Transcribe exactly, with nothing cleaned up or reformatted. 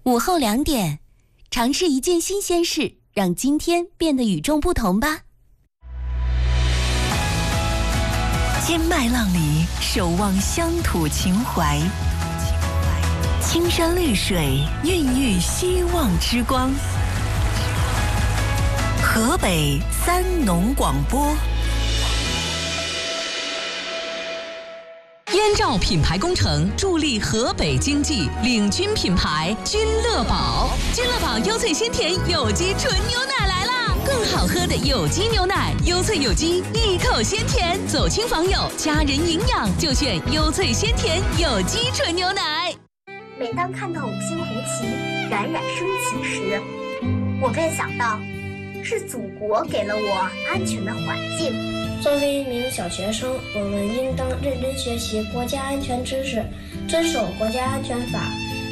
午后两点，尝试一件新鲜事，让今天变得与众不同吧。 经麦浪里守望乡土情怀，青山绿水孕育希望之光。河北三农广播。 燕赵品牌工程助力河北经济，领军品牌君乐宝。君乐宝优萃鲜甜有机纯牛奶来啦！更好喝的有机牛奶，优萃有机，一口鲜甜，走亲访友，家人营养就选优萃鲜甜有机纯牛奶。 每当看到五星红旗冉冉升起时，我便想到，是祖国给了我安全的环境。 作为一名小学生，我们应当认真学习国家安全知识，遵守国家安全法，